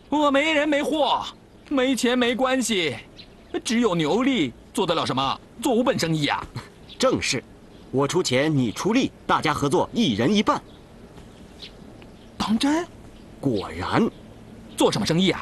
我没人没货，没钱没关系，只有牛力做得了什么？做无本生意啊？ 正是，我出钱，你出力，大家合作，一人一半。 当真？ 果然。 做什么生意啊？